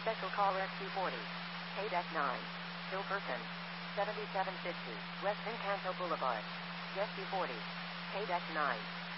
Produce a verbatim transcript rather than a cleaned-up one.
Special call S Q forty. K nine. Still person. seventy-seven fifty. West Encanto Boulevard. S Q forty. K nine.